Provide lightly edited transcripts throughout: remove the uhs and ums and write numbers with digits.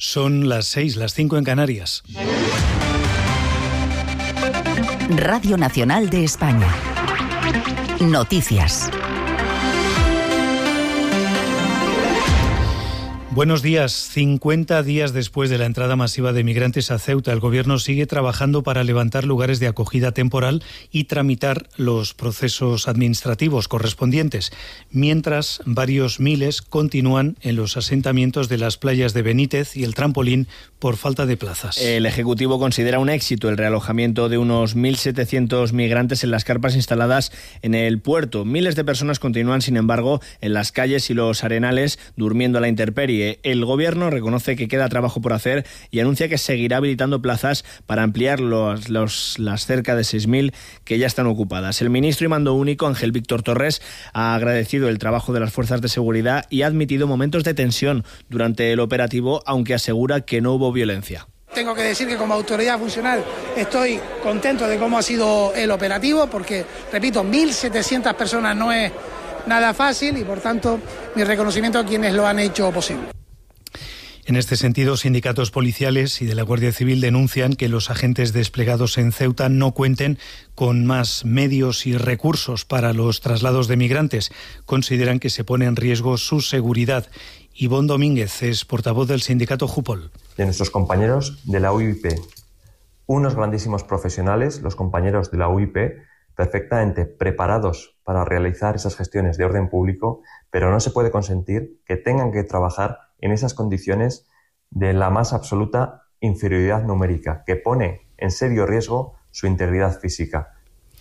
Son las 6, las 5 en Canarias. Radio Nacional de España. Noticias. Buenos días. 50 días después de la entrada masiva de migrantes a Ceuta, el Gobierno sigue trabajando para levantar lugares de acogida temporal y tramitar los procesos administrativos correspondientes, mientras varios miles continúan en los asentamientos de las playas de Benítez y el Trampolín por falta de plazas. El Ejecutivo considera un éxito el realojamiento de unos 1.700 migrantes en las carpas instaladas en el puerto. Miles de personas continúan, sin embargo, en las calles y los arenales durmiendo a la intemperie. El Gobierno reconoce que queda trabajo por hacer y anuncia que seguirá habilitando plazas para ampliar las cerca de 6.000 que ya están ocupadas. El ministro y mando único, Ángel Víctor Torres, ha agradecido el trabajo de las fuerzas de seguridad y ha admitido momentos de tensión durante el operativo, aunque asegura que no hubo violencia. Tengo que decir que como autoridad funcional estoy contento de cómo ha sido el operativo, porque, repito, 1.700 personas no es nada fácil y, por tanto, mi reconocimiento a quienes lo han hecho posible. En este sentido, sindicatos policiales y de la Guardia Civil denuncian que los agentes desplegados en Ceuta no cuenten con más medios y recursos para los traslados de migrantes. Consideran que se pone en riesgo su seguridad. Ivonne Domínguez es portavoz del sindicato Jupol. De nuestros compañeros de la UIP, unos grandísimos profesionales, los compañeros de la UIP, perfectamente preparados para realizar esas gestiones de orden público, pero no se puede consentir que tengan que trabajar en esas condiciones de la más absoluta inferioridad numérica, que pone en serio riesgo su integridad física.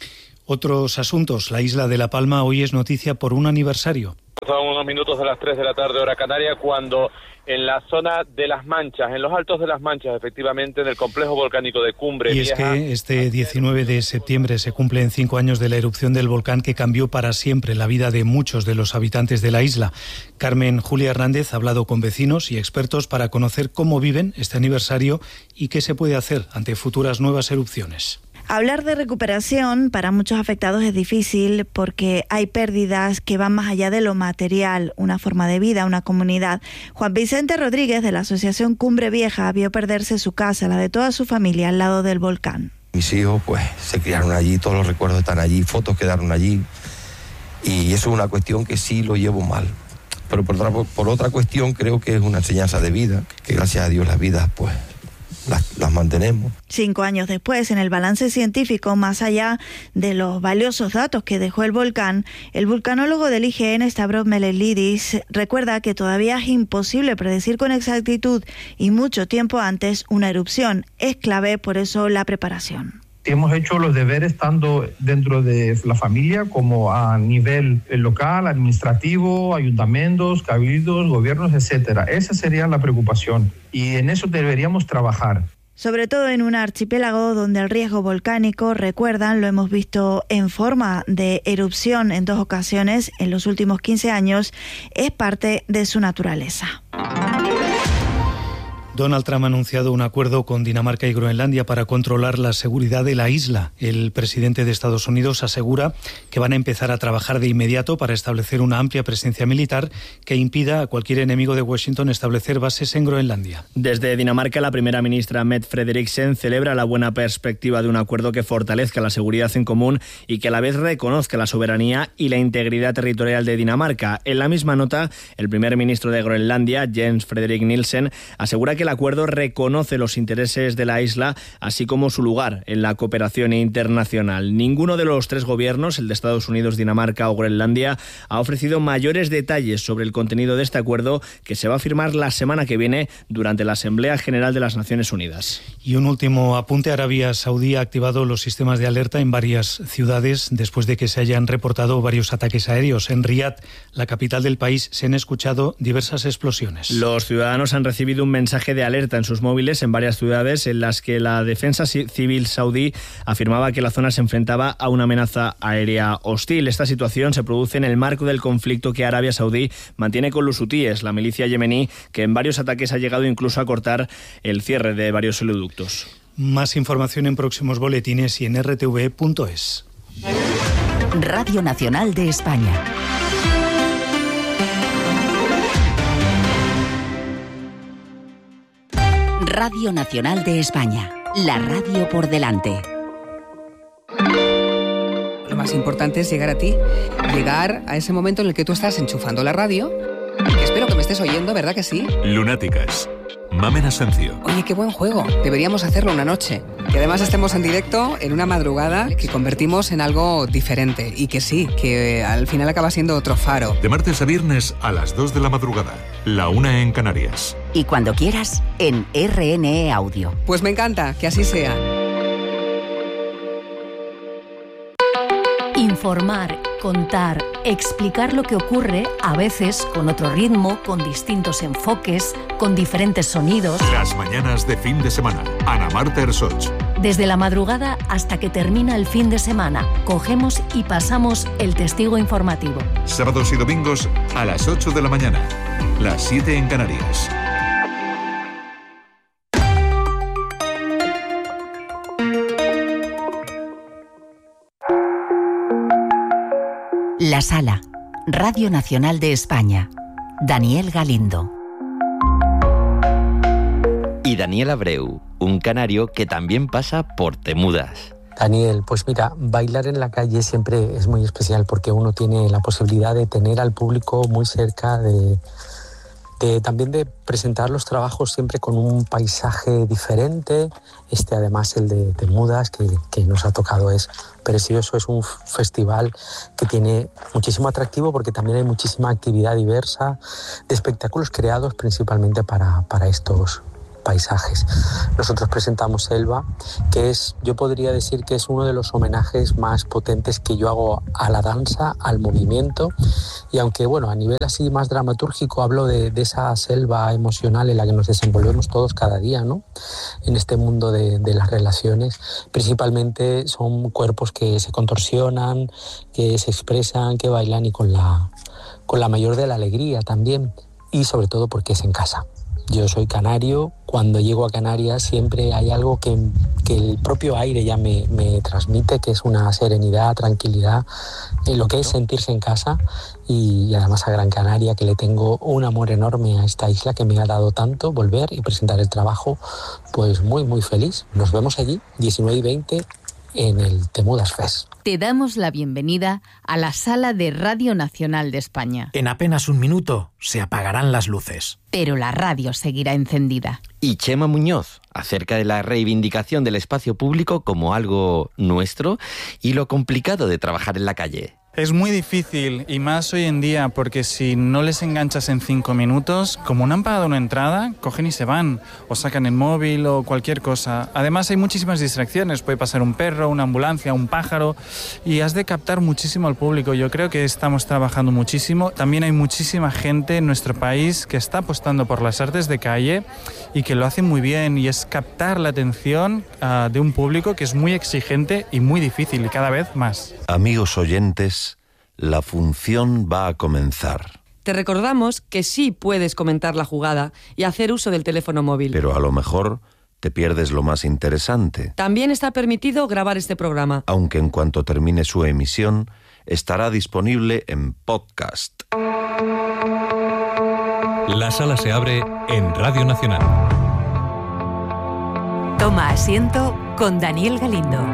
Otros asuntos. La isla de La Palma hoy es noticia por un aniversario. Pasaban unos minutos de las 3 de la tarde, hora canaria, cuando en la zona de Las Manchas, en los altos de Las Manchas, efectivamente, en el complejo volcánico de Cumbre Vieja. Y es que este 19 de septiembre se cumplen 5 años de la erupción del volcán que cambió para siempre la vida de muchos de los habitantes de la isla. Carmen Julia Hernández ha hablado con vecinos y expertos para conocer cómo viven este aniversario y qué se puede hacer ante futuras nuevas erupciones. Hablar de recuperación para muchos afectados es difícil porque hay pérdidas que van más allá de lo material, una forma de vida, una comunidad. Juan Vicente Rodríguez, de la Asociación Cumbre Vieja, vio perderse su casa, la de toda su familia, al lado del volcán. Mis hijos pues se criaron allí, todos los recuerdos están allí, fotos quedaron allí, y eso es una cuestión que sí lo llevo mal. Pero por otra cuestión creo que es una enseñanza de vida, que gracias a Dios las vidas pues las mantenemos. 5 años después, en el balance científico, más allá de los valiosos datos que dejó el vulcanólogo del IGN, Stavros Melelidis, recuerda que todavía es imposible predecir con exactitud y mucho tiempo antes una erupción. Es clave, por eso, la preparación. Hemos hecho los deberes tanto dentro de la familia como a nivel local, administrativo, ayuntamientos, cabildos, gobiernos, etcétera. Esa sería la preocupación y en eso deberíamos trabajar. Sobre todo en un archipiélago donde el riesgo volcánico, recuerdan, lo hemos visto en forma de erupción en 2 ocasiones en los últimos 15 años, es parte de su naturaleza. Donald Trump ha anunciado un acuerdo con Dinamarca y Groenlandia para controlar la seguridad de la isla. El presidente de Estados Unidos asegura que van a empezar a trabajar de inmediato para establecer una amplia presencia militar que impida a cualquier enemigo de Washington establecer bases en Groenlandia. Desde Dinamarca, la primera ministra Mette Frederiksen celebra la buena perspectiva de un acuerdo que fortalezca la seguridad en común y que a la vez reconozca la soberanía y la integridad territorial de Dinamarca. En la misma nota, el primer ministro de Groenlandia, Jens Frederik Nielsen, asegura que el acuerdo reconoce los intereses de la isla, así como su lugar en la cooperación internacional. Ninguno de los 3 gobiernos, el de Estados Unidos, Dinamarca o Groenlandia, ha ofrecido mayores detalles sobre el contenido de este acuerdo que se va a firmar la semana que viene durante la Asamblea General de las Naciones Unidas. Y un último apunte. Arabia Saudí ha activado los sistemas de alerta en varias ciudades después de que se hayan reportado varios ataques aéreos. En Riad, la capital del país, se han escuchado diversas explosiones. Los ciudadanos han recibido un mensaje de alerta en sus móviles en varias ciudades en las que la defensa civil saudí afirmaba que la zona se enfrentaba a una amenaza aérea hostil. Esta situación se produce en el marco del conflicto que Arabia Saudí mantiene con los hutíes, la milicia yemení, que en varios ataques ha llegado incluso a cortar el cierre de varios oleoductos. Más información en próximos boletines y en rtv.es. Radio Nacional de España. Radio Nacional de España. La radio por delante. Lo más importante es llegar a ti, llegar a ese momento en el que tú estás enchufando la radio, que espero que me estés oyendo, ¿verdad que sí? Lunáticas. Mamen Asencio. Oye, qué buen juego. Deberíamos hacerlo una noche. Que además estemos en directo en una madrugada que convertimos en algo diferente. Y que sí, que al final acaba siendo otro faro. De martes a viernes a las 2 de la madrugada. La 1 en Canarias. Y cuando quieras, en RNE Audio. Pues me encanta, que así sea. Informar, contar, explicar lo que ocurre, a veces con otro ritmo, con distintos enfoques, con diferentes sonidos. Las mañanas de fin de semana. Ana Marta Ersoch. Desde la madrugada hasta que termina el fin de semana, cogemos y pasamos el testigo informativo. Sábados y domingos a las 8 de la mañana. Las 7 en Canarias. La Sala, Radio Nacional de España. Daniel Galindo. Y Daniel Abreu, un canario que también pasa por Temudas. Daniel, pues mira, bailar en la calle siempre es muy especial porque uno tiene la posibilidad de tener al público muy cerca, también de presentar los trabajos siempre con un paisaje diferente. Además el de Temudas que nos ha tocado es precioso, es un festival que tiene muchísimo atractivo porque también hay muchísima actividad diversa de espectáculos creados principalmente para estos paisajes. Nosotros presentamos Selva, que es, yo podría decir que es uno de los homenajes más potentes que yo hago a la danza, al movimiento, y aunque bueno, a nivel así más dramatúrgico hablo de esa selva emocional en la que nos desenvolvemos todos cada día, ¿no? En este mundo de las relaciones, principalmente son cuerpos que se contorsionan, que se expresan, que bailan y con la mayor de la alegría también, y sobre todo porque es en casa. Yo soy canario, cuando llego a Canarias siempre hay algo que el propio aire ya me transmite, que es una serenidad, tranquilidad, lo que es sentirse en casa, y además a Gran Canaria, que le tengo un amor enorme a esta isla que me ha dado tanto, volver y presentar el trabajo, pues muy muy feliz. Nos vemos allí, 19 y 20, en el Temudas Fest. Te damos la bienvenida a la Sala de Radio Nacional de España. En apenas un minuto se apagarán las luces. Pero la radio seguirá encendida. Y Chema Muñoz, acerca de la reivindicación del espacio público como algo nuestro y lo complicado de trabajar en la calle. Es muy difícil, y más hoy en día, porque si no les enganchas en 5 minutos, como no han pagado una entrada, cogen y se van, o sacan el móvil o cualquier cosa. Además hay muchísimas distracciones, puede pasar un perro, una ambulancia, un pájaro, y has de captar muchísimo al público. Yo creo que estamos trabajando muchísimo. También hay muchísima gente en nuestro país que está apostando por las artes de calle y que lo hace muy bien, y es captar la atención de un público que es muy exigente y muy difícil, y cada vez más. Amigos oyentes, la función va a comenzar. Te recordamos que sí puedes comentar la jugada y hacer uso del teléfono móvil. Pero a lo mejor te pierdes lo más interesante. También está permitido grabar este programa. Aunque en cuanto termine su emisión, estará disponible en podcast. La sala se abre en Radio Nacional. Toma asiento con Daniel Galindo.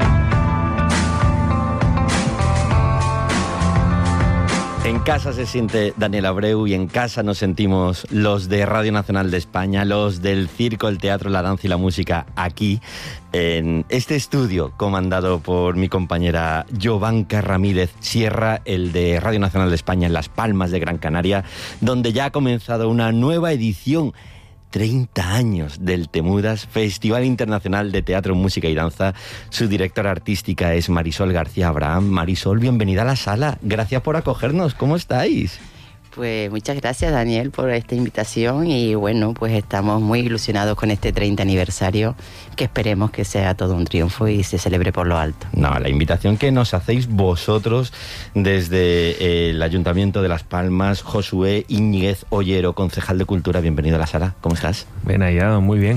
En casa se siente Daniel Abreu y en casa nos sentimos los de Radio Nacional de España, los del circo, el teatro, la danza y la música aquí en este estudio comandado por mi compañera Jovanka Ramírez Sierra, el de Radio Nacional de España en Las Palmas de Gran Canaria, donde ya ha comenzado una nueva edición. 30 años del Temudas, Festival Internacional de Teatro, Música y Danza. Su directora artística es Marisol García Abraham. Marisol, bienvenida a la sala. Gracias por acogernos. ¿Cómo estáis? Pues muchas gracias, Daniel, por esta invitación, y bueno, pues estamos muy ilusionados con este 30 aniversario, que esperemos que sea todo un triunfo y se celebre por lo alto. No, la invitación que nos hacéis vosotros desde el Ayuntamiento de Las Palmas. Josué Íñiguez Ollero, concejal de Cultura, bienvenido a la sala. ¿Cómo estás? Bien hallado, muy bien.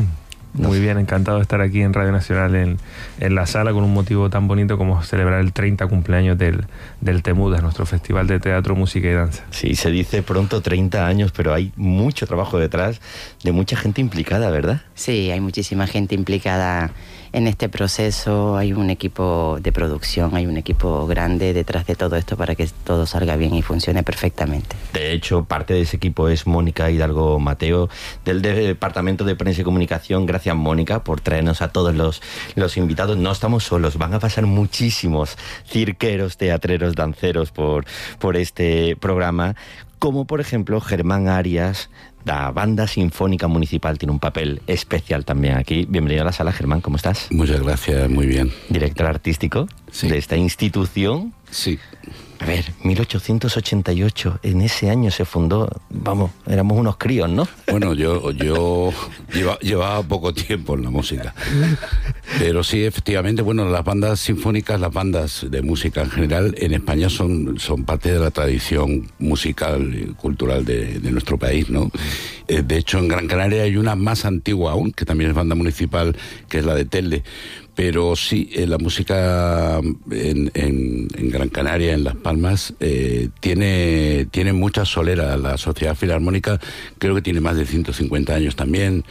Muy bien, encantado de estar aquí en Radio Nacional en la sala con un motivo tan bonito como celebrar el 30 cumpleaños del Temudas, nuestro festival de teatro, música y danza. Sí, se dice pronto 30 años, pero hay mucho trabajo detrás de mucha gente implicada, ¿verdad? Sí, hay muchísima gente implicada en este proceso, hay un equipo de producción, hay un equipo grande detrás de todo esto para que todo salga bien y funcione perfectamente. De hecho, parte de ese equipo es Mónica Hidalgo Mateo, del Departamento de Prensa y Comunicación. Gracias, Mónica, por traernos a todos los invitados. No estamos solos, van a pasar muchísimos cirqueros, teatreros, danceros por este programa, como por ejemplo Germán Arias. La Banda Sinfónica Municipal tiene un papel especial también aquí. Bienvenido a la sala, Germán, ¿cómo estás? Muchas gracias, muy bien. Director artístico de esta institución. Sí. A ver, 1888, en ese año se fundó, vamos, éramos unos críos, ¿no? Bueno, yo llevaba poco tiempo en la música, pero sí, efectivamente, bueno, las bandas sinfónicas, las bandas de música en general, en España son parte de la tradición musical y cultural de nuestro país, ¿no? De hecho, en Gran Canaria hay una más antigua aún, que también es banda municipal, que es la de Telde. Pero sí, la música en Gran Canaria, en Las Palmas, tiene mucha solera. La Sociedad Filarmónica creo que tiene más de 150 años también.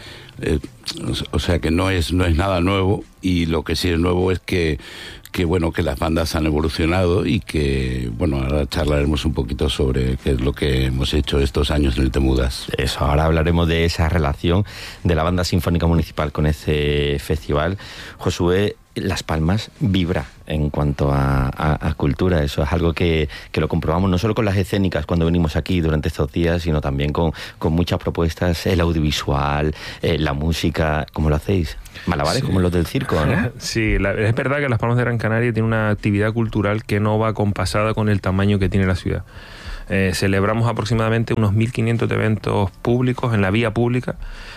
O sea que no es nada nuevo, y lo que sí es nuevo es que las bandas han evolucionado y que, bueno, ahora charlaremos un poquito sobre qué es lo que hemos hecho estos años en el Temudas. Eso, ahora hablaremos de esa relación de la Banda Sinfónica Municipal con ese festival. Josué, Las Palmas vibra en cuanto a cultura. Eso es algo que lo comprobamos no solo con las escénicas cuando venimos aquí durante estos días, sino también con muchas propuestas, el audiovisual, la música. ¿Cómo lo hacéis? Malabares, sí, como los del circo, ¿no? Sí, es verdad que Las Palmas de Gran Canaria tiene una actividad cultural que no va compasada con el tamaño que tiene la ciudad. Celebramos aproximadamente unos 1.500 eventos públicos en la vía pública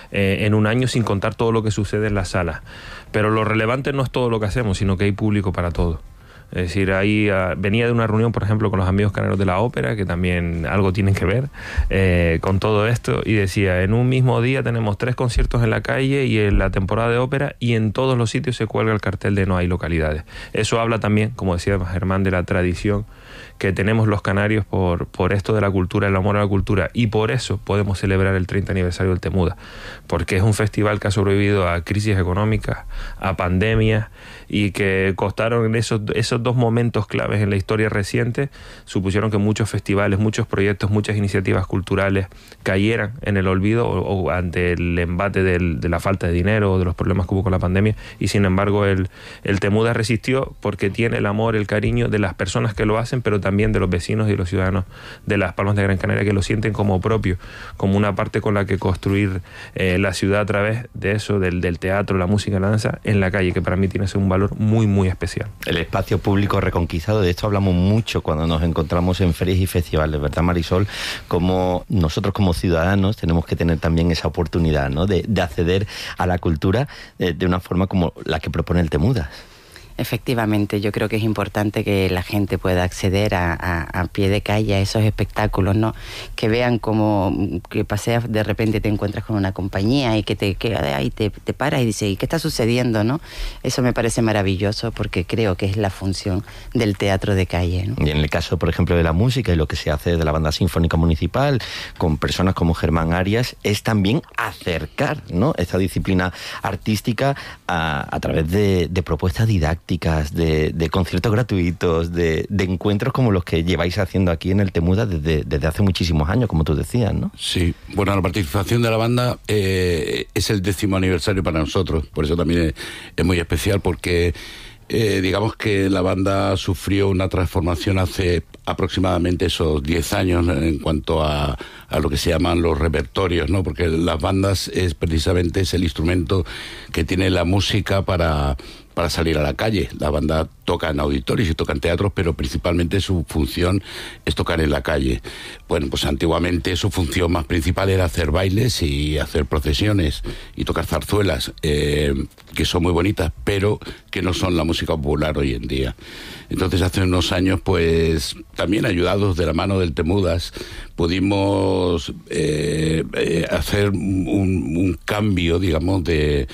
en un año, sin contar todo lo que sucede en las salas. Pero lo relevante no es todo lo que hacemos, sino que hay público para todo. Es decir, ahí venía de una reunión, por ejemplo, con los amigos canareros de la ópera, que también algo tienen que ver con todo esto, y decía, en un mismo día tenemos 3 conciertos en la calle y en la temporada de ópera, y en todos los sitios se cuelga el cartel de no hay localidades. Eso habla también, como decía Germán, de la tradición que tenemos los canarios por esto de la cultura, el amor a la cultura, y por eso podemos celebrar el 30 aniversario del Temudas, porque es un festival que ha sobrevivido a crisis económicas, a pandemias, y que costaron esos 2 momentos claves en la historia reciente, supusieron que muchos festivales, muchos proyectos, muchas iniciativas culturales cayeran en el olvido o ante el embate de la falta de dinero o de los problemas que hubo con la pandemia, y sin embargo el Temudas resistió porque tiene el amor, el cariño de las personas que lo hacen, pero también de los vecinos y los ciudadanos de Las Palmas de Gran Canaria, que lo sienten como propio, como una parte con la que construir la ciudad a través de eso, del teatro, la música, la danza, en la calle, que para mí tiene un valor muy, muy especial. El espacio público reconquistado, de esto hablamos mucho cuando nos encontramos en ferias y festivales, ¿verdad, Marisol? Como nosotros como ciudadanos tenemos que tener también esa oportunidad, ¿no?, de acceder a la cultura de una forma como la que propone el Temudas. Efectivamente, yo creo que es importante que la gente pueda acceder a pie de calle a esos espectáculos, ¿no? Que vean como que paseas, de repente te encuentras con una compañía y que te queda ahí, te paras y dices, ¿y qué está sucediendo, no? Eso me parece maravilloso, porque creo que es la función del teatro de calle, ¿no? Y en el caso, por ejemplo, de la música y lo que se hace de la Banda Sinfónica Municipal con personas como Germán Arias, es también acercar, ¿no?, esta disciplina artística a través de propuestas didácticas, de conciertos gratuitos, de encuentros como los que lleváis haciendo aquí en el Temudas desde hace muchísimos años, como tú decías, ¿no? Sí, bueno, la participación de la banda es el 10º aniversario para nosotros, por eso también es muy especial, porque digamos que la banda sufrió una transformación hace aproximadamente esos 10 años en cuanto a lo que se llaman los repertorios, ¿no? Porque las bandas precisamente es el instrumento que tiene la música para para salir a la calle. La banda toca en auditorios y toca en teatros, pero principalmente su función es tocar en la calle. Bueno, pues antiguamente su función más principal era hacer bailes y hacer procesiones y tocar zarzuelas, que son muy bonitas, pero que no son la música popular hoy en día. Entonces, hace unos años, pues, también ayudados de la mano del Temudas, pudimos hacer un cambio, digamos, de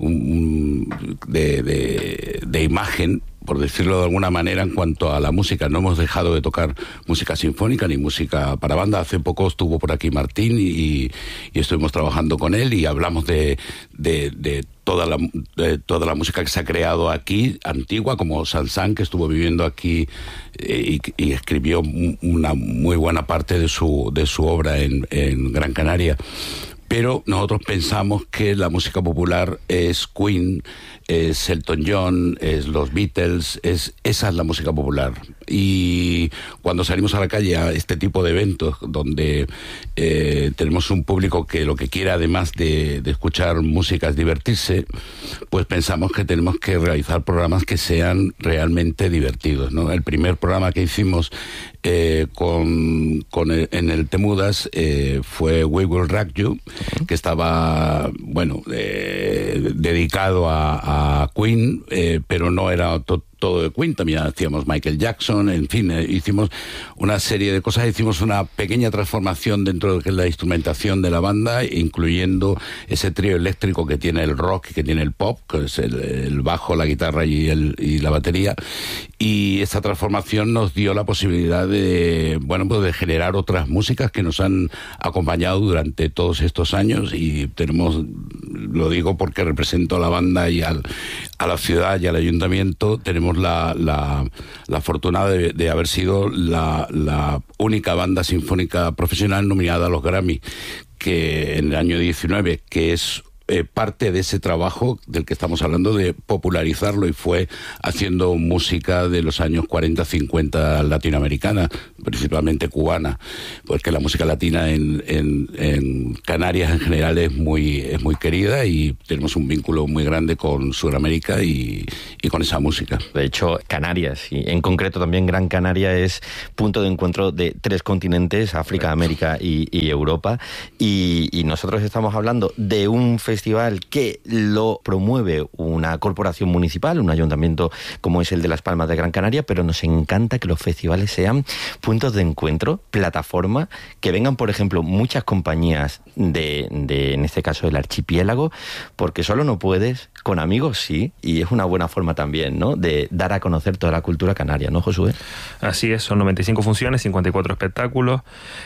imagen, por decirlo de alguna manera, en cuanto a la música. No hemos dejado de tocar música sinfónica ni música para banda. Hace poco estuvo por aquí Martín y estuvimos trabajando con él y hablamos de toda la música que se ha creado aquí, antigua, como Sansán, que estuvo viviendo aquí y escribió una muy buena parte de su obra en Gran Canaria. Pero nosotros pensamos que la música popular es Queen, es Elton John, es los Beatles, esa es la música popular. Y cuando salimos a la calle a este tipo de eventos donde tenemos un público que lo que quiere, además de escuchar música, es divertirse, pues pensamos que tenemos que realizar programas que sean realmente divertidos, ¿no? El primer programa que hicimos en el Temudas fue We Will Rock You, que estaba, bueno, dedicado a Queen, pero no era todo de Queen, también hacíamos Michael Jackson, en fin, hicimos una serie de cosas, hicimos una pequeña transformación dentro de la instrumentación de la banda, incluyendo ese trío eléctrico que tiene el rock y que tiene el pop, que es el bajo, la guitarra y la batería, y esta transformación nos dio la posibilidad de, bueno, pues de generar otras músicas que nos han acompañado durante todos estos años, y tenemos, lo digo porque represento a la banda y a la ciudad y al ayuntamiento, tenemos la fortuna de haber sido la única banda sinfónica profesional nominada a los Grammy, que en el año 19, que es parte de ese trabajo del que estamos hablando, de popularizarlo, y fue haciendo música de los años 40-50 latinoamericana, principalmente cubana, porque la música latina en Canarias en general es muy querida, y tenemos un vínculo muy grande con Sudamérica y con esa música. De hecho, Canarias, y en concreto también Gran Canaria, es punto de encuentro de 3 continentes, África, América y Europa, y nosotros estamos hablando de un festival que lo promueve una corporación municipal, un ayuntamiento como es el de Las Palmas de Gran Canaria, pero nos encanta que los festivales sean puntos de encuentro, plataforma, que vengan, por ejemplo, muchas compañías en este caso, del archipiélago, porque solo no puedes, con amigos sí, y es una buena forma también, ¿no?, de dar a conocer toda la cultura canaria, ¿no, Josué? Así es, son 95 funciones, 54 espectáculos,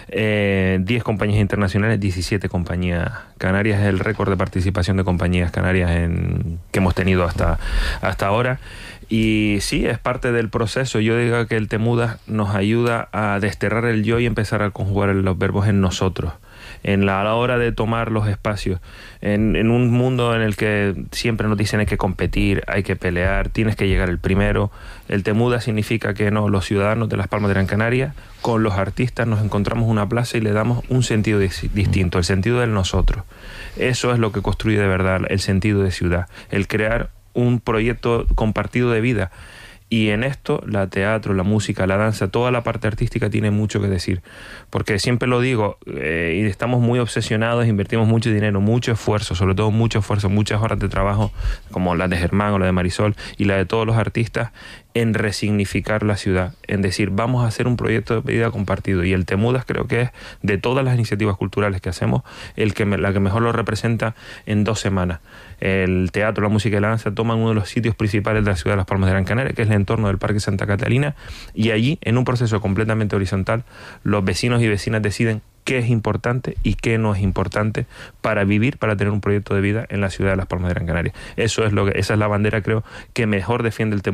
10 compañías internacionales, 17 compañías canarias. Es el récord de participación de compañías canarias que hemos tenido hasta ahora. Y sí, es parte del proceso. Yo digo que el Temudas nos ayuda a desterrar el yo y empezar a conjugar los verbos en nosotros, a la hora de tomar los espacios, en un mundo en el que siempre nos dicen hay que competir, hay que pelear, tienes que llegar el primero. El Temudas significa que no, los ciudadanos de Las Palmas de Gran Canaria, con los artistas nos encontramos una plaza y le damos un sentido distinto, el sentido del nosotros. Eso es lo que construye de verdad el sentido de ciudad, el crear un proyecto compartido de vida. Y en esto, la teatro, la música, la danza, toda la parte artística tiene mucho que decir. Porque siempre lo digo, y estamos muy obsesionados, invertimos mucho dinero, mucho esfuerzo, sobre todo mucho esfuerzo, muchas horas de trabajo, como la de Germán o la de Marisol, y la de todos los artistas, en resignificar la ciudad, en decir, vamos a hacer un proyecto de vida compartido. Y el Temudas creo que es, de todas las iniciativas culturales que hacemos, la que mejor lo representa en 2 semanas. El teatro, la música y la danza toman uno de los sitios principales de la ciudad de Las Palmas de Gran Canaria, que es el entorno del Parque Santa Catalina, y allí, en un proceso completamente horizontal, los vecinos y vecinas deciden qué es importante y qué no es importante para vivir, para tener un proyecto de vida en la ciudad de Las Palmas de Gran Canaria. Esa es la bandera, creo, que mejor defiende el Temudas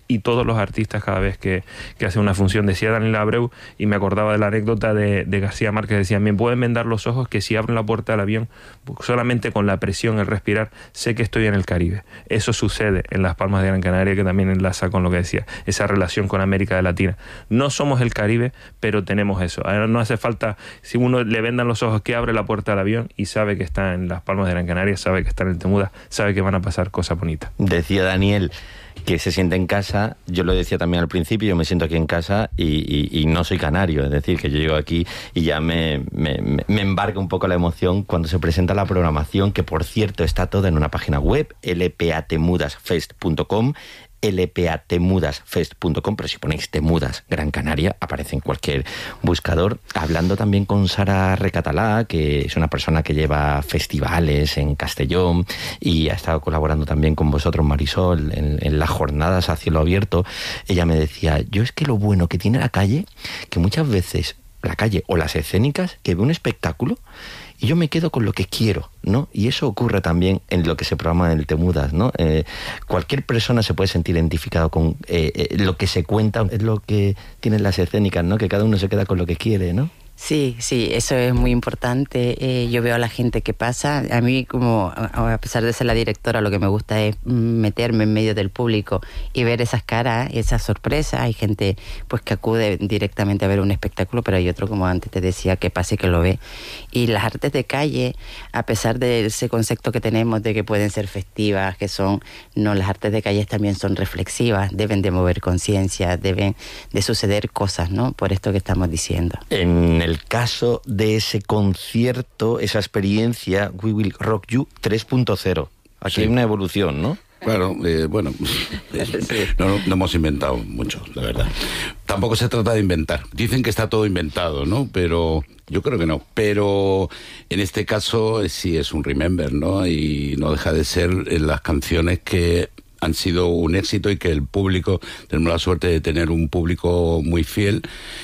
y todos los artistas cada vez que hacen una función. Decía Daniel Abreu, y me acordaba de la anécdota de García Márquez, decía: me pueden vendar los ojos que si abro la puerta del avión, solamente con la presión, el respirar, sé que estoy en el Caribe. Eso sucede en Las Palmas de Gran Canaria, que también enlaza con lo que decía, esa relación con América Latina. No somos el Caribe, pero tenemos eso. Ahora no hace falta, si uno le vendan los ojos, que abre la puerta del avión y sabe que está en Las Palmas de Gran Canaria, sabe que está en el Temudas, sabe que van a pasar cosas bonitas. Decía Daniel que se siente en casa. Yo lo decía también al principio, yo me siento aquí en casa y no soy canario, es decir, que yo llego aquí y ya me embarca un poco la emoción cuando se presenta la programación, que por cierto está toda en una página web, lpatmudasfest.com, lpatmudasfest.com, pero si ponéis Temudas Gran Canaria aparece en cualquier buscador. Hablando también con Sara Recatalá, que es una persona que lleva festivales en Castellón y ha estado colaborando también con vosotros, Marisol, en las jornadas a cielo abierto. Ella me decía: yo es que lo bueno que tiene la calle, que muchas veces la calle o las escénicas, que veo un espectáculo y yo me quedo con lo que quiero, ¿no? Y eso ocurre también en lo que se programa en el Temudas, ¿no? Cualquier persona se puede sentir identificado con lo que se cuenta, es lo que tienen las escénicas, ¿no? Que cada uno se queda con lo que quiere, ¿no? Sí, eso es muy importante. Yo veo a la gente que pasa. A mí, como a pesar de ser la directora, lo que me gusta es meterme en medio del público y ver esas caras, esas sorpresas. Hay gente pues que acude directamente a ver un espectáculo, pero hay otro, como antes te decía, que pasa y que lo ve. Y las artes de calle, a pesar de ese concepto que tenemos de que pueden ser festivas, las artes de calle también son reflexivas, deben de mover conciencia, deben de suceder cosas, ¿no? Por esto que estamos diciendo. En el caso de ese concierto, esa experiencia, We Will Rock You 3.0. Aquí hay una evolución, ¿no? Claro, bueno, no hemos inventado mucho, la verdad. Tampoco se trata de inventar. Dicen que está todo inventado, ¿no? Pero yo creo que no. Pero en este caso sí es un remember, ¿no? Y no deja de ser las canciones que han sido un éxito y que el público, tenemos la suerte de tener un público muy fiel,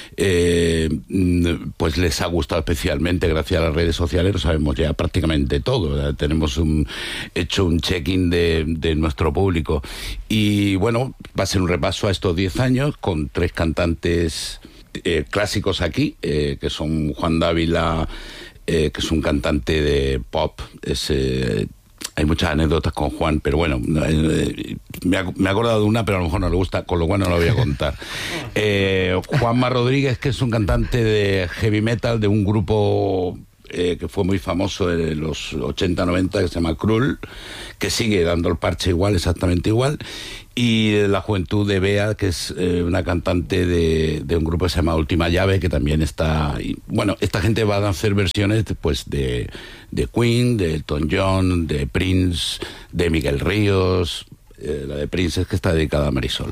pues les ha gustado especialmente. Gracias a las redes sociales lo sabemos ya prácticamente todo. Tenemos hecho un check-in de nuestro público. Y bueno, va a ser un repaso a estos 10 años con 3 cantantes clásicos aquí, que son Juan Dávila, que es un cantante de pop, hay muchas anécdotas con Juan, pero bueno, me he acordado de una, pero a lo mejor no le gusta, con lo cual no la voy a contar. Juanma Rodríguez, que es un cantante de heavy metal de un grupo que fue muy famoso en los 80-90, que se llama Krull, que sigue dando el parche igual, exactamente igual. Y la juventud de Bea, que es una cantante de un grupo que se llama Última Llave, que también está... Bueno, esta gente va a hacer versiones pues, de Queen, de Elton John, de Prince, de Miguel Ríos. La de Prince es que está dedicada a Marisol.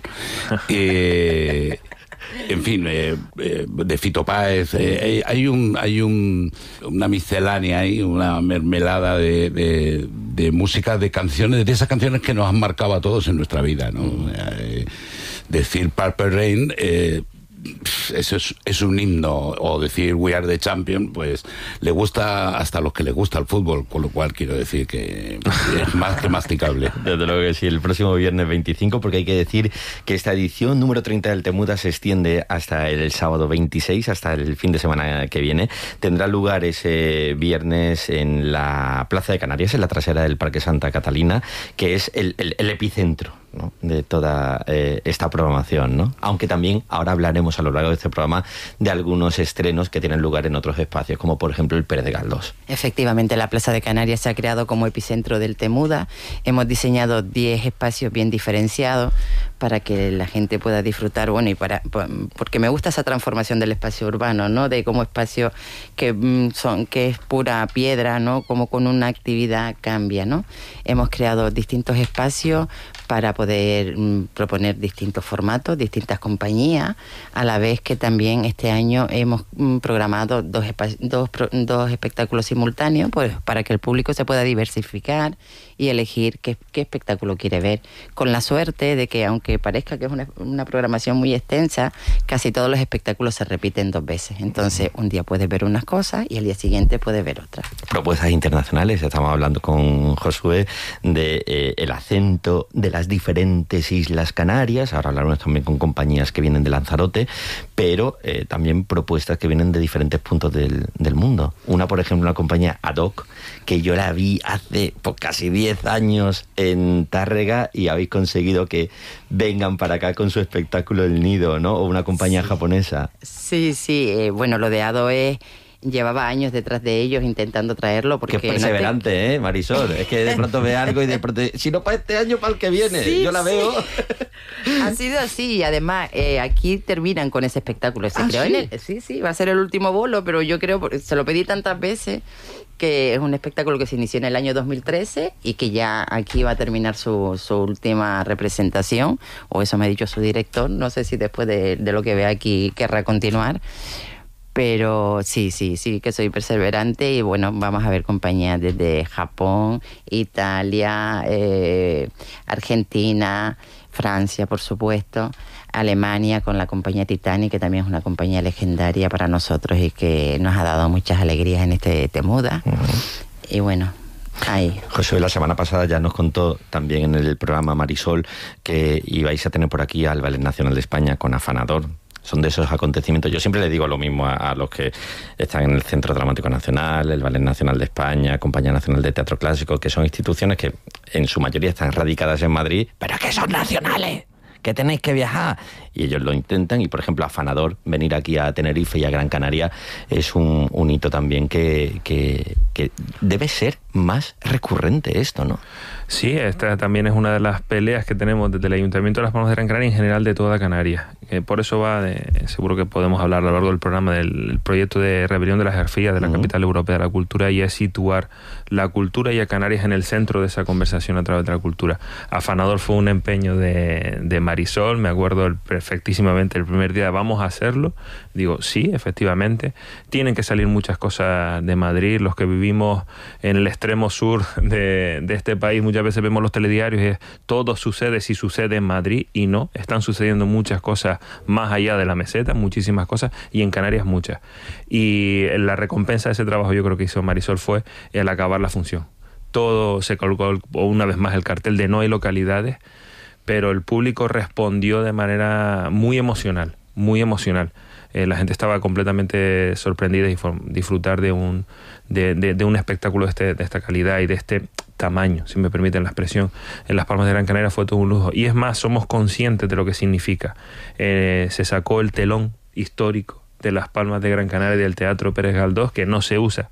En fin, de Fito Páez. Hay una miscelánea ahí, una mermelada de música, de canciones, de esas canciones que nos han marcado a todos en nuestra vida, ¿no? Decir Purple Rain, eso es un himno, o decir We Are the Champion, pues le gusta hasta a los que les gusta el fútbol, con lo cual quiero decir que es más que masticable. Desde luego que sí, el próximo viernes 25, porque hay que decir que esta edición número 30 del Temudas se extiende hasta el sábado 26, hasta el fin de semana que viene. Tendrá lugar ese viernes en la Plaza de Canarias, en la trasera del Parque Santa Catalina, que es el epicentro, ¿no?, de toda esta programación, ¿no? Aunque también ahora hablaremos a lo largo de este programa de algunos estrenos que tienen lugar en otros espacios, como por ejemplo el Pérez de Galdós. Efectivamente, la Plaza de Canarias se ha creado como epicentro del Temudas. Hemos diseñado 10 espacios bien diferenciados para que la gente pueda disfrutar, bueno, y porque me gusta esa transformación del espacio urbano, ¿no? De como espacio que es pura piedra, ¿no? Como con una actividad cambia, ¿no? Hemos creado distintos espacios para poder proponer distintos formatos, distintas compañías, a la vez que también este año hemos programado dos espectáculos simultáneos, pues para que el público se pueda diversificar y elegir qué espectáculo quiere ver, con la suerte de que, aunque parezca que es una programación muy extensa, casi todos los espectáculos se repiten 2 veces. Entonces, un día puedes ver unas cosas y al día siguiente puedes ver otras. Propuestas internacionales, estamos hablando con Josué de El acento de la las diferentes islas canarias. Ahora hablaremos también con compañías que vienen de Lanzarote, pero también propuestas que vienen de diferentes puntos del mundo. Una, por ejemplo, una compañía ad hoc, que yo la vi hace casi 10 años en Tárrega, y habéis conseguido que vengan para acá con su espectáculo El Nido, ¿no? O una compañía japonesa. Sí, bueno, lo de Ado llevaba años detrás de ellos intentando traerlo. Porque qué perseverante, Marisol. Es que de pronto ve algo y de pronto, si no para este año, para el que viene. Sí, yo la veo. Ha sido así, y además aquí terminan con ese espectáculo. Sí, va a ser el último bolo, pero yo creo, se lo pedí tantas veces, que es un espectáculo que se inició en el año 2013 y que ya aquí va a terminar su última representación, o eso me ha dicho su director. No sé si después de lo que vea aquí querrá continuar. Pero sí, que soy perseverante, y bueno, vamos a ver compañías desde Japón, Italia, Argentina, Francia, por supuesto, Alemania con la compañía Titanic, que también es una compañía legendaria para nosotros y que nos ha dado muchas alegrías en este Temuda. Y bueno, ahí. Josué, la semana pasada ya nos contó también en el programa Marisol que ibais a tener por aquí al Ballet Nacional de España con Afanador. Son de esos acontecimientos. Yo siempre le digo lo mismo a los que están en el Centro Dramático Nacional, el Ballet Nacional de España, Compañía Nacional de Teatro Clásico, que son instituciones que en su mayoría están radicadas en Madrid, pero que son nacionales, que tenéis que viajar. Y ellos lo intentan, y por ejemplo Afanador, venir aquí a Tenerife y a Gran Canaria es un hito también que debe ser más recurrente esto, ¿no? Sí, esta también es una de las peleas que tenemos desde el Ayuntamiento de Las Palmas de Gran Canaria y en general de toda Canarias. Por eso seguro que podemos hablar a lo largo del programa del proyecto de rebelión de las Garfías de la Capital Europea de la Cultura, y es situar la cultura y a Canarias en el centro de esa conversación a través de la cultura. Afanador fue un empeño de Marisol, me acuerdo perfectísimamente el primer día, vamos a hacerlo. Digo, sí, efectivamente, tienen que salir muchas cosas de Madrid. Los que vivimos en el extremo sur de este país, muchas veces vemos los telediarios y todo sucede si sucede en Madrid, y no, están sucediendo muchas cosas más allá de la meseta, muchísimas cosas, y en Canarias muchas. Y la recompensa de ese trabajo, yo creo que hizo Marisol, fue el acabar la función. Todo se colocó una vez más el cartel de no hay localidades, pero el público respondió de manera muy emocional, muy emocional. La gente estaba completamente sorprendida y disfrutar de un espectáculo de esta calidad y de este tamaño, si me permiten la expresión, en Las Palmas de Gran Canaria fue todo un lujo. Y es más, somos conscientes de lo que significa. Se sacó el telón histórico de Las Palmas de Gran Canaria y del Teatro Pérez Galdós, que no se usa,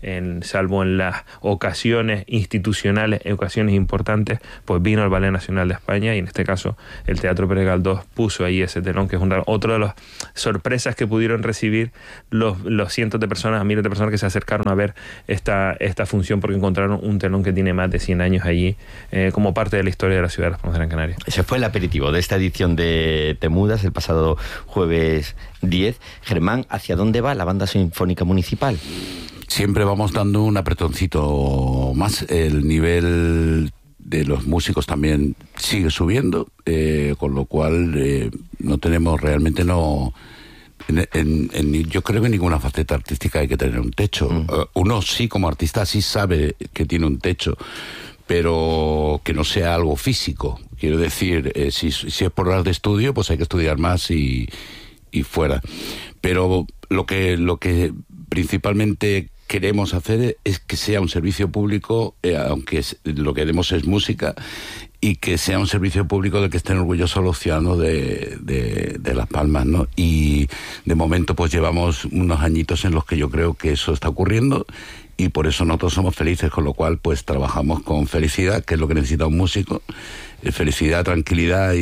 salvo en las ocasiones institucionales, ocasiones importantes, pues vino el Ballet Nacional de España, y en este caso el Teatro Pérez Galdós puso ahí ese telón, que es otra de las sorpresas que pudieron recibir los cientos de personas, miles de personas que se acercaron a ver esta función, porque encontraron un telón que tiene más de 100 años allí, como parte de la historia de la ciudad de Las Palmas de Gran Canaria. Ese fue el aperitivo de esta edición de Temudas el pasado jueves 10. Germán, ¿hacia dónde va la Banda Sinfónica Municipal? Siempre vamos dando un apretoncito más. El nivel de los músicos también sigue subiendo, con lo cual no tenemos realmente yo creo que en ninguna faceta artística hay que tener un techo. Uno sí, como artista, sí sabe que tiene un techo, pero que no sea algo físico. Quiero decir, si es por horas de estudio, pues hay que estudiar más y fuera. Pero lo que principalmente queremos hacer es que sea un servicio público, aunque lo que queremos es música, y que sea un servicio público del que estén orgullosos los ciudadanos de Las Palmas, ¿no? Y de momento pues llevamos unos añitos en los que yo creo que eso está ocurriendo, y por eso nosotros somos felices, con lo cual pues trabajamos con felicidad, que es lo que necesita un músico, felicidad, tranquilidad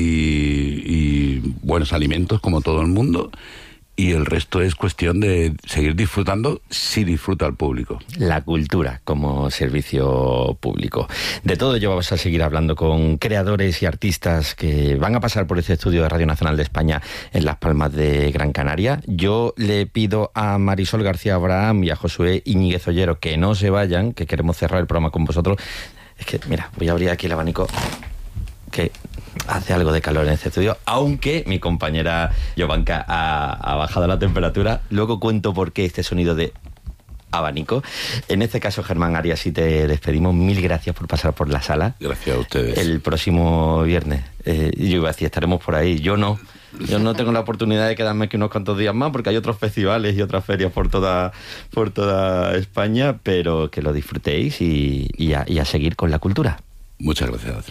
y buenos alimentos, como todo el mundo. Y el resto es cuestión de seguir disfrutando si disfruta el público. La cultura como servicio público. De todo ello vamos a seguir hablando con creadores y artistas que van a pasar por este estudio de Radio Nacional de España en Las Palmas de Gran Canaria. Yo le pido a Marisol García Abraham y a Josué Íñiguez Ollero que no se vayan, que queremos cerrar el programa con vosotros. Es que, mira, voy a abrir aquí el abanico, que hace algo de calor en este estudio, aunque mi compañera Jovanka ha bajado la temperatura. Luego cuento por qué este sonido de abanico. En este caso, Germán Arias, si te despedimos, mil gracias por pasar por la sala. Gracias a ustedes. El próximo viernes, yo iba a decir, estaremos por ahí. Yo no tengo la oportunidad de quedarme aquí unos cuantos días más porque hay otros festivales y otras ferias por toda España, pero que lo disfrutéis y a seguir con la cultura. Muchas gracias.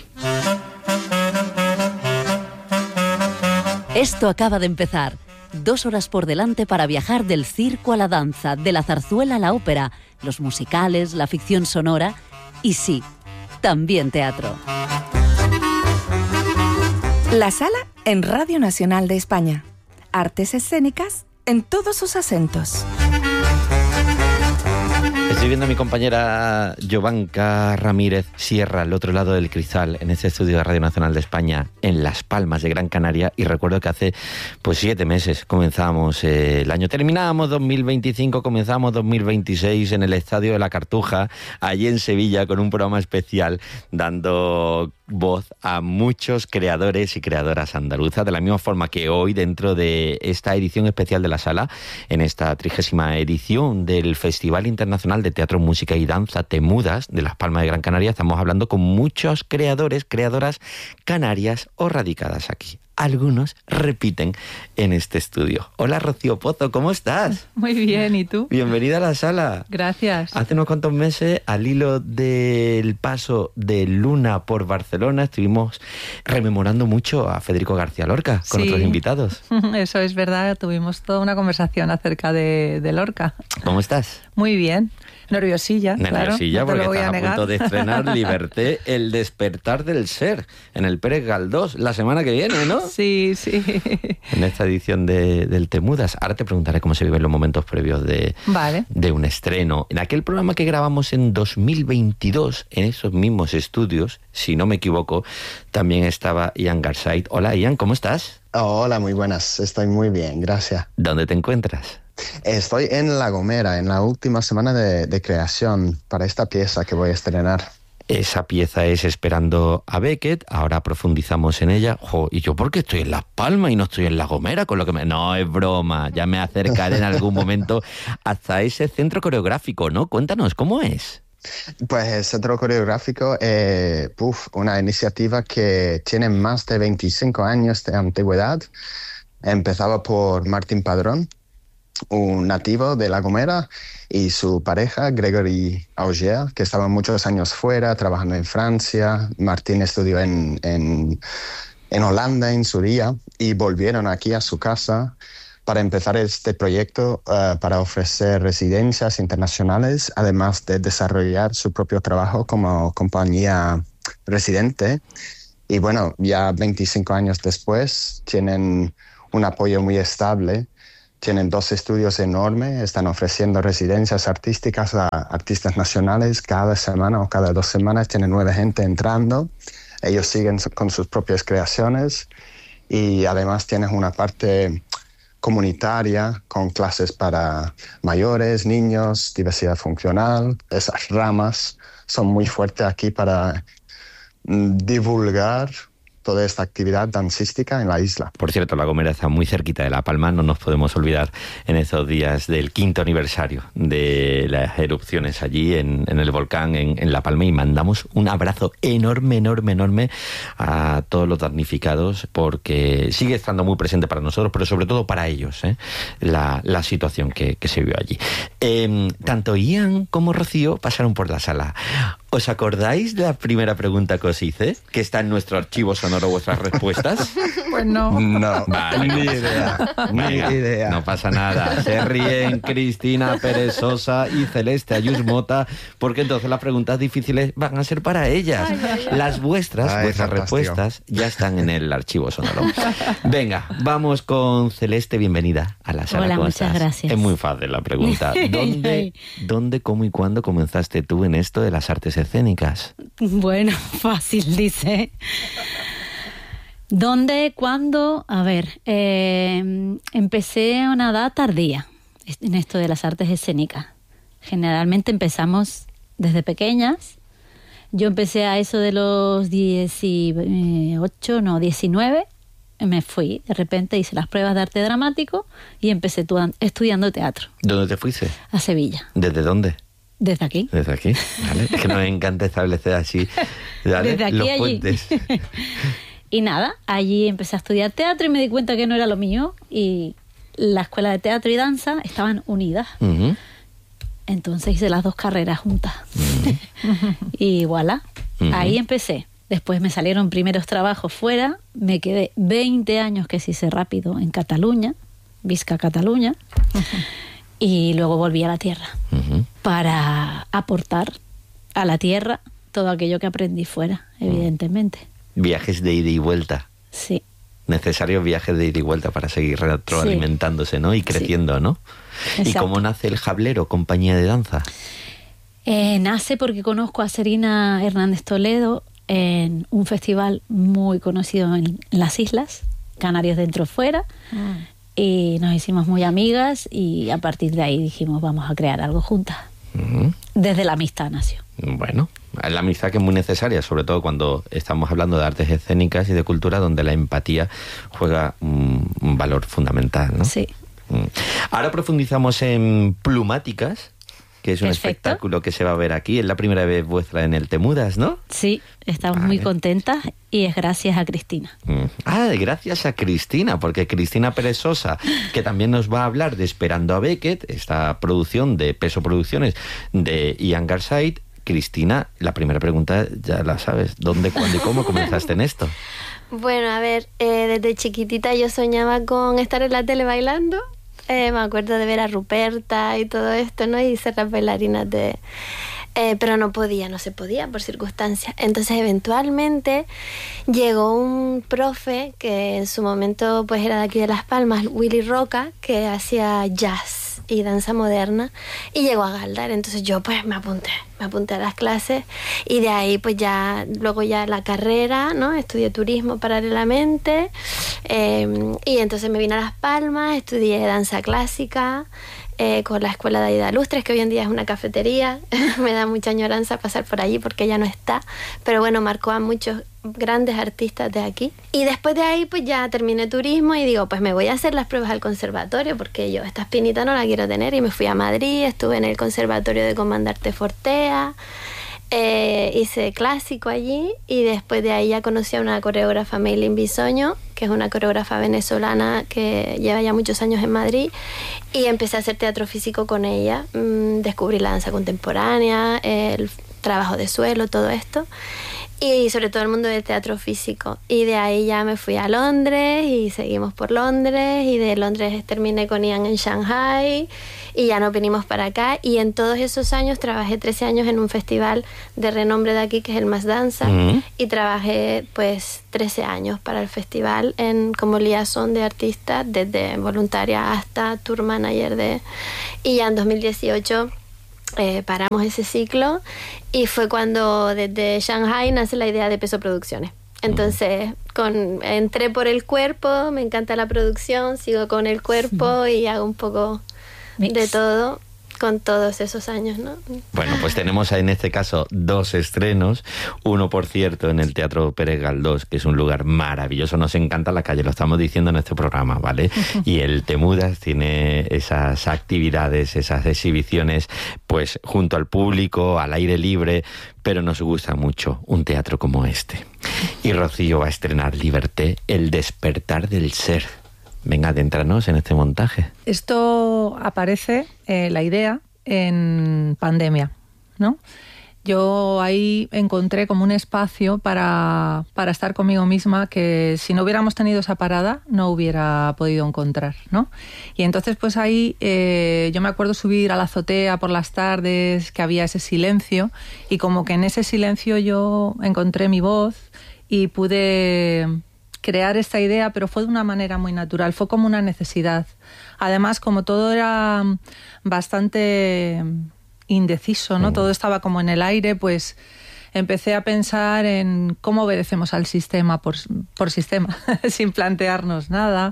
Esto acaba de empezar. 2 horas por delante para viajar del circo a la danza, de la zarzuela a la ópera, los musicales, la ficción sonora y sí, también teatro. La Sala en Radio Nacional de España. Artes escénicas en todos sus acentos. Estoy viendo a mi compañera Jovanka Ramírez Sierra al otro lado del cristal en este estudio de Radio Nacional de España en Las Palmas de Gran Canaria, y recuerdo que hace 7 meses comenzamos el año. Terminábamos 2025, comenzamos 2026 en el Estadio de la Cartuja, allí en Sevilla, con un programa especial dando voz a muchos creadores y creadoras andaluzas, de la misma forma que hoy, dentro de esta edición especial de la Sala, en esta 30ª edición del Festival Internacional de Teatro, Música y Danza Temudas de Las Palmas de Gran Canaria, estamos hablando con muchos creadores, creadoras canarias o radicadas aquí. Algunos repiten en este estudio. Hola, Rocío Pozo, ¿cómo estás? Muy bien, ¿y tú? Bienvenida a la sala. Gracias. Hace unos cuantos meses, al hilo del paso de Luna por Barcelona, estuvimos rememorando mucho a Federico García Lorca con otros invitados. Eso es verdad, tuvimos toda una conversación acerca de Lorca. ¿Cómo estás? Muy bien. Nerviosilla, nerviosilla, claro, porque estás a punto de estrenar Liberté, el despertar del ser, en el Pérez Galdós, la semana que viene, ¿no? Sí, sí. En esta edición del Temudas. Ahora te preguntaré cómo se viven los momentos previos de un estreno. En aquel programa que grabamos en 2022, en esos mismos estudios, si no me equivoco, también estaba Ian Garside. Hola, Ian, ¿cómo estás? Hola, muy buenas. Estoy muy bien, gracias. ¿Dónde te encuentras? Estoy en La Gomera, en la última semana de creación para esta pieza que voy a estrenar. Esa pieza es Esperando a Beckett, ahora profundizamos en ella. ¿Y yo por qué estoy en Las Palmas y no estoy en La Gomera? No, es broma, ya me acercaré en algún momento hasta ese centro coreográfico, ¿no? Cuéntanos, ¿cómo es? Pues el Centro Coreográfico es una iniciativa que tiene más de 25 años de antigüedad. Empezaba por Martín Padrón, un nativo de La Gomera, y su pareja, Gregory Auger, que estaban muchos años fuera, trabajando en Francia. Martín estudió en Holanda, en Suría, y volvieron aquí a su casa para empezar este proyecto para ofrecer residencias internacionales, además de desarrollar su propio trabajo como compañía residente. Y bueno, ya 25 años después tienen un apoyo muy estable. Tienen 2 estudios enormes, están ofreciendo residencias artísticas a artistas nacionales cada semana o cada 2 semanas. Tienen 9 gente entrando. Ellos siguen con sus propias creaciones y además tienen una parte comunitaria con clases para mayores, niños, diversidad funcional. Esas ramas son muy fuertes aquí para divulgar toda esta actividad dancística en la isla. Por cierto, La Gomera está muy cerquita de La Palma, no nos podemos olvidar en esos días del 5º aniversario de las erupciones allí en el volcán en La Palma, y mandamos un abrazo enorme a todos los damnificados, porque sigue estando muy presente para nosotros, pero sobre todo para ellos, la situación que se vio allí. Tanto Ian como Rocío pasaron por la sala. ¿Os acordáis de la primera pregunta que os hice? Que está en nuestro archivo sonoro, vuestras respuestas. Pues no. No, vale, ni idea. No pasa nada. Se ríen Cristina Pérez Sosa y Celeste Ayus Mota, porque entonces las preguntas difíciles van a ser para ellas. Las vuestras respuestas ya están en el archivo sonoro. Venga, vamos con Celeste, bienvenida a la sala. Hola, muchas gracias. Es muy fácil la pregunta. ¿Dónde, cómo y cuándo comenzaste tú en esto de las artes escénicas? Bueno, fácil, dice. ¿Dónde? ¿Cuándo? A ver, empecé a una edad tardía en esto de las artes escénicas. Generalmente empezamos desde pequeñas. Yo empecé a eso de los 19, me fui, de repente hice las pruebas de arte dramático y empecé estudiando teatro. ¿Dónde te fuiste? A Sevilla. ¿Desde dónde? Desde aquí. Desde aquí, ¿vale? Es que nos encanta establecer así, ¿vale? Desde aquí los allí. puentes. Y nada, allí empecé a estudiar teatro y me di cuenta que no era lo mío, y la escuela de teatro y danza estaban unidas. Uh-huh. Entonces hice las dos carreras juntas. Uh-huh. Y voilà, uh-huh. Ahí empecé. Después me salieron primeros trabajos fuera, me quedé 20 años, que se hice rápido, en Cataluña, Visca Cataluña, uh-huh. Y luego volví a la tierra, uh-huh. Para aportar a la tierra todo aquello que aprendí fuera, evidentemente. Viajes de ida y vuelta. Sí. Necesarios viajes de ida y vuelta para seguir retroalimentándose, ¿no? Y creciendo, sí. ¿No? Exacto. ¿Y cómo nace el Jablero, compañía de danza? Nace porque conozco a Serina Hernández Toledo en un festival muy conocido en las islas, Canarios Dentro Fuera, y nos hicimos muy amigas y a partir de ahí dijimos vamos a crear algo juntas. Uh-huh. Desde la amistad nació. Bueno, la amistad que es muy necesaria, sobre todo cuando estamos hablando de artes escénicas y de cultura, donde la empatía juega un valor fundamental, ¿no? Sí. Ahora profundizamos en Plumáticas, que es un espectáculo que se va a ver aquí. Es la primera vez vuestra en el Temudas, ¿no? Sí, estamos muy contentas y es gracias a Cristina. Gracias a Cristina, porque Cristina Pérez Sosa, que también nos va a hablar de Esperando a Beckett, esta producción de Peso Producciones de Ian Garside. Cristina, la primera pregunta ya la sabes. ¿Dónde, cuándo y cómo comenzaste en esto? Bueno, a ver, desde chiquitita yo soñaba con estar en la tele bailando. Me acuerdo de ver a Ruperta y todo esto, ¿no? Y ser las bailarinas de... pero no se podía por circunstancias. Entonces, eventualmente, llegó un profe que en su momento pues era de aquí de Las Palmas, Willy Roca, que hacía jazz y danza moderna, y llegó a Galdar. Entonces yo pues me apunté a las clases, y de ahí pues ya, luego ya la carrera, ¿no? Estudié turismo paralelamente, y entonces me vine a Las Palmas, estudié danza clásica, con la escuela de Aida Lustres, que hoy en día es una cafetería. Me da mucha añoranza pasar por allí porque ya no está, pero bueno, marcó a muchos grandes artistas de aquí. Y después de ahí pues ya terminé turismo y digo, pues me voy a hacer las pruebas al conservatorio, porque yo esta espinita no la quiero tener, y me fui a Madrid, estuve en el conservatorio de Comandarte Fortea, hice clásico allí, y después de ahí ya conocí a una coreógrafa, Maylin Bisoño, que es una coreógrafa venezolana que lleva ya muchos años en Madrid, y empecé a hacer teatro físico con ella. Descubrí la danza contemporánea, el trabajo de suelo, todo esto, y sobre todo el mundo del teatro físico. Y de ahí ya me fui a Londres y seguimos por Londres, y de Londres terminé con Ian en Shanghai y ya nos vinimos para acá. Y en todos esos años trabajé 13 años en un festival de renombre de aquí que es el Más Danza, y trabajé pues 13 años para el festival como liaison de artistas, desde voluntaria hasta tour manager y ya en 2018 paramos ese ciclo, y fue cuando desde Shanghai nace la idea de Peso Producciones. Entonces entré por el cuerpo, me encanta la producción, sigo con el cuerpo y hago un poco de todo con todos esos años, ¿no? Bueno, pues tenemos en este caso 2 estrenos, uno por cierto en el Teatro Pérez Galdós, que es un lugar maravilloso, nos encanta la calle, lo estamos diciendo en este programa, ¿vale? Y el Temudas tiene esas actividades, esas exhibiciones, pues junto al público, al aire libre, pero nos gusta mucho un teatro como este. Y Rocío va a estrenar Liberté, el despertar del ser. Venga, adéntranos en este montaje. Esto aparece, la idea, en pandemia, ¿no? Yo ahí encontré como un espacio para estar conmigo misma que si no hubiéramos tenido esa parada no hubiera podido encontrar, ¿no? Y entonces pues ahí yo me acuerdo subir a la azotea por las tardes, que había ese silencio, y como que en ese silencio yo encontré mi voz y pude crear esta idea, pero fue de una manera muy natural, fue como una necesidad. Además, como todo era bastante indeciso, ¿no? Todo estaba como en el aire, pues empecé a pensar en cómo obedecemos al sistema por sistema, sin plantearnos nada,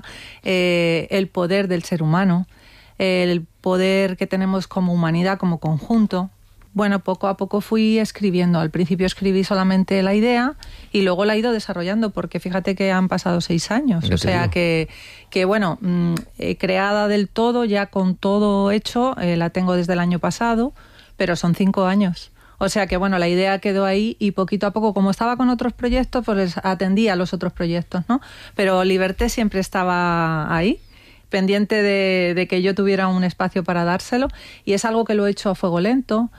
el poder del ser humano, el poder que tenemos como humanidad, como conjunto, Bueno, poco a poco fui escribiendo. Al principio escribí solamente la idea y luego la he ido desarrollando, porque fíjate que han pasado 6 años. O sea que bueno, creada del todo, ya con todo hecho, la tengo desde el año pasado, pero son 5 años. O sea que bueno, la idea quedó ahí y poquito a poco, como estaba con otros proyectos, pues atendía a los otros proyectos, ¿no? Pero Liberté siempre estaba ahí, pendiente de que yo tuviera un espacio para dárselo, y es algo que lo he hecho a fuego lento.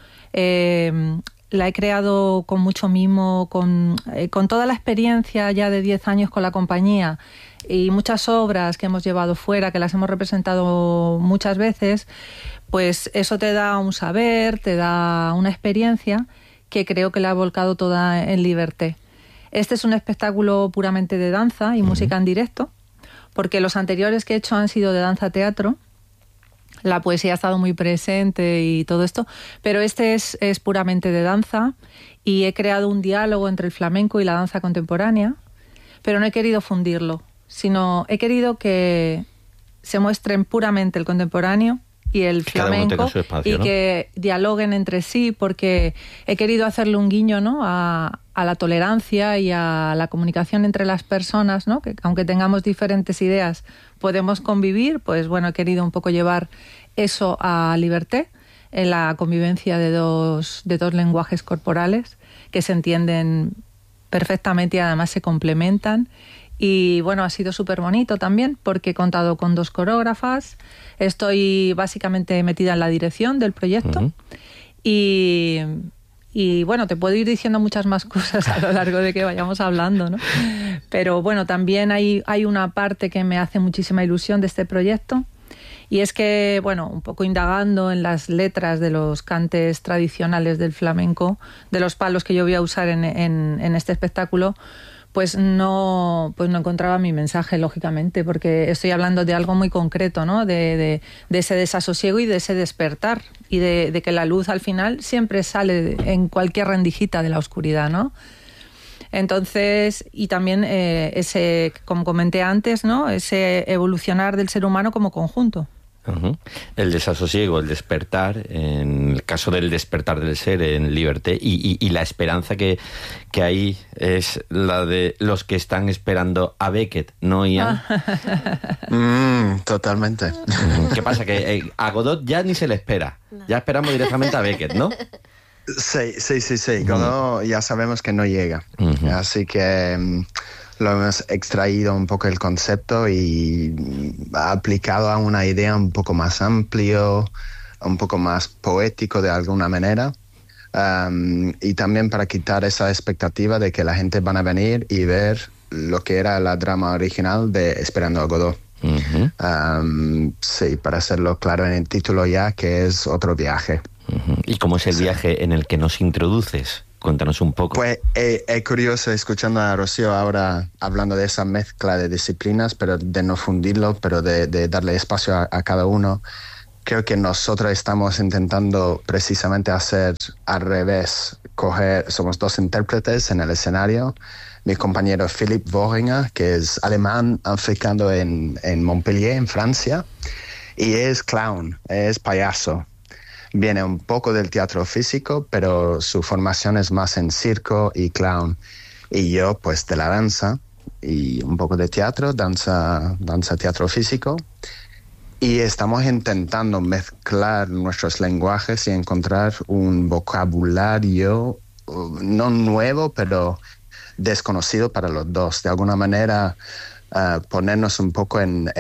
La he creado con mucho mimo, con toda la experiencia ya de 10 años con la compañía y muchas obras que hemos llevado fuera, que las hemos representado muchas veces. Pues eso te da un saber, te da una experiencia que creo que la he volcado toda en Liberté. Este es un espectáculo puramente de danza y música en directo, porque los anteriores que he hecho han sido de danza-teatro. La poesía ha estado muy presente y todo esto, pero este es puramente de danza, y he creado un diálogo entre el flamenco y la danza contemporánea, pero no he querido fundirlo, sino he querido que se muestren puramente el contemporáneo y el flamenco, espacio, y ¿no? Que dialoguen entre sí, porque he querido hacerle un guiño, ¿no?, a la tolerancia y a la comunicación entre las personas, ¿no?, que aunque tengamos diferentes ideas podemos convivir. Pues bueno, he querido un poco llevar eso a Liberté, en la convivencia de dos lenguajes corporales que se entienden perfectamente y además se complementan. Y bueno, ha sido súper bonito también, porque he contado con 2 coreógrafas, estoy básicamente metida en la dirección del proyecto. Y bueno, te puedo ir diciendo muchas más cosas a lo largo de que vayamos hablando, ¿no? Pero bueno, también hay una parte que me hace muchísima ilusión de este proyecto, y es que, bueno, un poco indagando en las letras de los cantes tradicionales del flamenco, de los palos que yo voy a usar en este espectáculo, pues no encontraba mi mensaje, lógicamente, porque estoy hablando de algo muy concreto, ¿no? De ese desasosiego y de ese despertar, y de que la luz al final siempre sale en cualquier rendijita de la oscuridad, ¿no? Entonces, y también ese, como comenté antes, ¿no?, ese evolucionar del ser humano como conjunto. El desasosiego, el despertar, en el caso del despertar del ser en Liberté, y la esperanza que hay es la de los que están esperando a Beckett, ¿no, Ian? Totalmente. ¿Qué pasa? Que a Godot ya ni se le espera, ya esperamos directamente a Beckett, ¿no? Sí. Godot ya sabemos que no llega, así que lo hemos extraído un poco el concepto y aplicado a una idea un poco más amplio, un poco más poético de alguna manera, y también para quitar esa expectativa de que la gente van a venir y ver lo que era la drama original de Esperando a Godot. Sí, para hacerlo claro en el título ya, que es otro viaje. ¿Y cómo es el viaje en el que nos introduces? Cuéntanos un poco. Pues es curioso escuchando a Rocío ahora hablando de esa mezcla de disciplinas, pero de no fundirlo, pero de darle espacio a cada uno. Creo que nosotros estamos intentando precisamente hacer al revés. Somos 2 intérpretes en el escenario. Mi compañero Philipp Worringer, que es alemán africano en Montpellier, en Francia, y es clown, es payaso. Viene un poco del teatro físico, pero su formación es más en circo y clown. Y yo, pues, de la danza y un poco de teatro, danza teatro físico. Y estamos intentando mezclar nuestros lenguajes y encontrar un vocabulario no nuevo, pero desconocido para los dos. De alguna manera, ponernos un poco en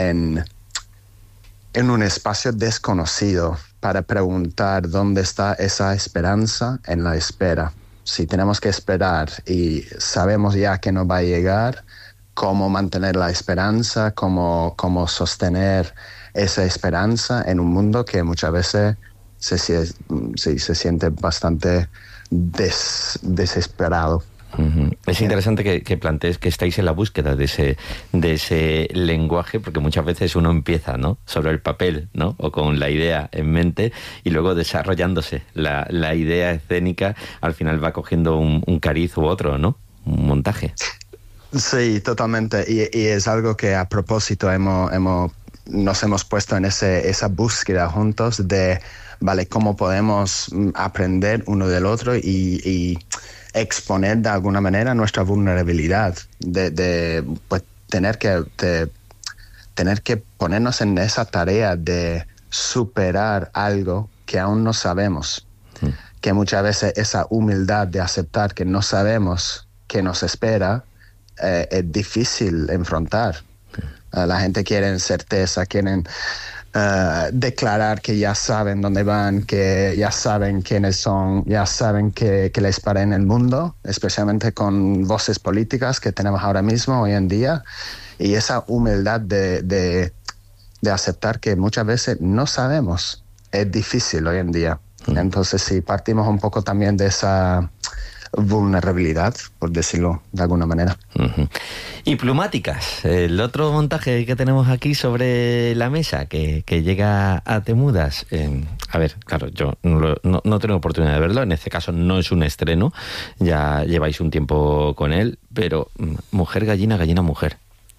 un espacio desconocido, para preguntar dónde está esa esperanza en la espera. Si tenemos que esperar y sabemos ya que no va a llegar, cómo mantener la esperanza, cómo sostener esa esperanza en un mundo que muchas veces se siente bastante desesperado. Es interesante que plantees que estáis en la búsqueda de ese lenguaje, porque muchas veces uno empieza, ¿no?, sobre el papel, ¿no?, o con la idea en mente, y luego desarrollándose la idea escénica, al final va cogiendo un cariz u otro, ¿no?, un montaje. Sí, totalmente, y es algo que a propósito hemos nos hemos puesto en esa búsqueda juntos de, vale, cómo podemos aprender uno del otro y exponer de alguna manera nuestra vulnerabilidad, de pues, tener que ponernos en esa tarea de superar algo que aún no sabemos, que muchas veces esa humildad de aceptar que no sabemos qué nos espera es difícil enfrentar. La gente quiere certeza, quieren declarar que ya saben dónde van, que ya saben quiénes son, ya saben que les para en el mundo, especialmente con voces políticas que tenemos ahora mismo, hoy en día, y esa humildad de aceptar que muchas veces no sabemos es difícil hoy en día. Entonces sí, partimos un poco también de esa vulnerabilidad, por decirlo de alguna manera. Y Plumáticas, el otro montaje que tenemos aquí sobre la mesa, que llega a Temudas. A ver, claro, yo no tengo oportunidad de verlo, en este caso no es un estreno, ya lleváis un tiempo con él, pero mujer, gallina, gallina, mujer.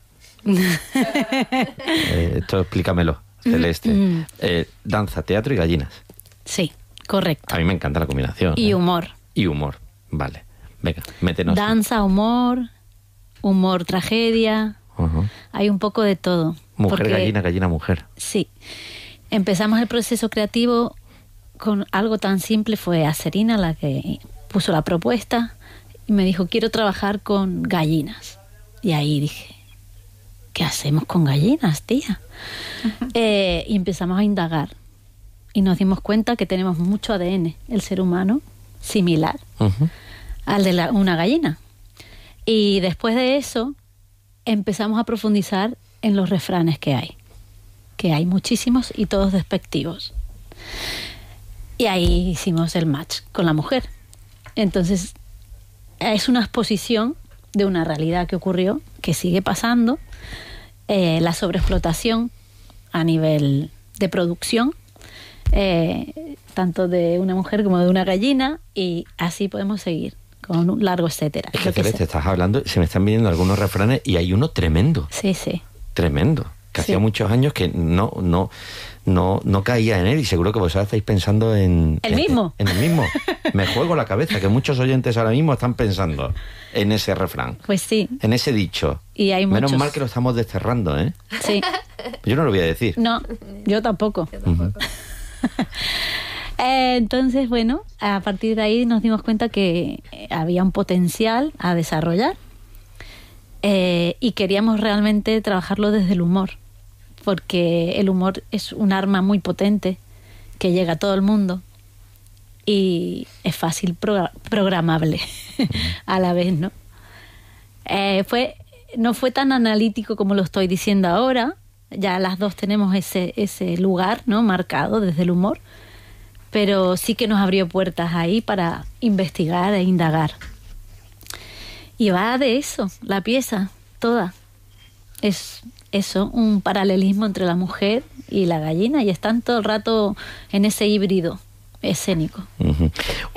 Esto explícamelo, Celeste. Danza, teatro y gallinas. Sí, correcto. A mí me encanta la combinación. Y humor. Y humor, vale. Venga, métenos. Danza, humor, tragedia. Hay un poco de todo. Mujer, gallina, gallina, mujer. Sí. Empezamos el proceso creativo con algo tan simple. Fue Acerina la que puso la propuesta y me dijo, quiero trabajar con gallinas. Y ahí dije, ¿qué hacemos con gallinas, tía? Y empezamos a indagar. Y nos dimos cuenta que tenemos mucho ADN, el ser humano, similar al de una gallina. Y después de eso empezamos a profundizar en los refranes que hay muchísimos y todos despectivos. Y ahí hicimos el match con la mujer. Entonces es una exposición de una realidad que ocurrió, que sigue pasando, la sobreexplotación a nivel de producción, tanto de una mujer como de una gallina, y así podemos seguir con un largo etcétera. Es que Celeste, estás hablando, se me están viniendo algunos refranes y hay uno tremendo. Sí, sí. Tremendo. Que hacía muchos años que no caía en él, y seguro que vosotros estáis pensando en el mismo. Me juego la cabeza, que muchos oyentes ahora mismo están pensando en ese refrán. Pues sí. En ese dicho. Y hay Menos muchos. mal que lo estamos desterrando, ¿eh? Sí. Yo no lo voy a decir. No, yo tampoco. Entonces, bueno, a partir de ahí nos dimos cuenta que había un potencial a desarrollar, y queríamos realmente trabajarlo desde el humor, porque el humor es un arma muy potente que llega a todo el mundo y es fácil programable a la vez, ¿no? No fue tan analítico como lo estoy diciendo ahora. Ya las dos tenemos ese lugar, ¿no?, marcado desde el humor, pero sí que nos abrió puertas ahí para investigar e indagar. Y va de eso, la pieza, toda. Es eso, un paralelismo entre la mujer y la gallina, y están todo el rato en ese híbrido escénico.